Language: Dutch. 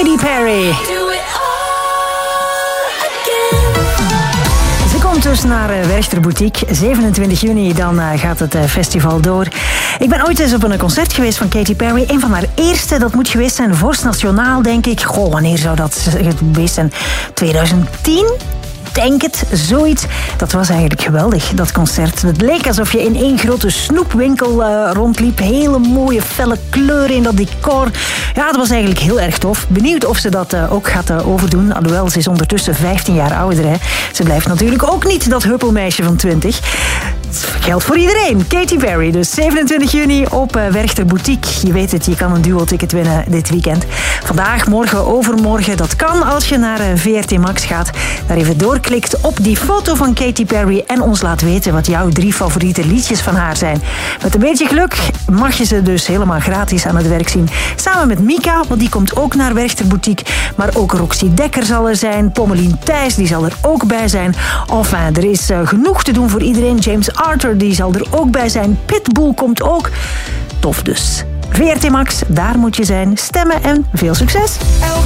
Katy Perry. Ze komt dus naar Werchter Boutique. 27 juni, dan gaat het festival door. Ik ben ooit eens op een concert geweest van Katy Perry. Een van haar eerste, dat moet geweest zijn, Vorst Nationaal, denk ik. Goh, wanneer zou dat geweest zijn? 2010? Denk het, zoiets. Dat was eigenlijk geweldig, dat concert. Het leek alsof je in één grote snoepwinkel rondliep. Hele mooie, felle kleuren in dat decor. Ja, dat was eigenlijk heel erg tof. Benieuwd of ze dat ook gaat overdoen. Alhoewel, ze is ondertussen 15 jaar ouder. Hè. Ze blijft natuurlijk ook niet dat huppelmeisje van 20. Dat geldt voor iedereen. Katy Perry, dus 27 juni op Werchter Boutique. Je weet het, je kan een duo-ticket winnen dit weekend. Vandaag, morgen, overmorgen. Dat kan als je naar VRT Max gaat. Daar even doorklikt op die foto van Katy Perry en ons laat weten wat jouw 3 favoriete liedjes van haar zijn. Met een beetje geluk mag je ze dus helemaal gratis aan het werk zien. Samen met Mika, want die komt ook naar Werchter Boutique. Maar ook Roxy Dekker zal er zijn. Pommelien Thijs, die zal er ook bij zijn. Enfin, er is genoeg te doen voor iedereen. James Arthur, die zal er ook bij zijn. Pitbull komt ook. Tof dus. VRT Max, daar moet je zijn. Stemmen en veel succes.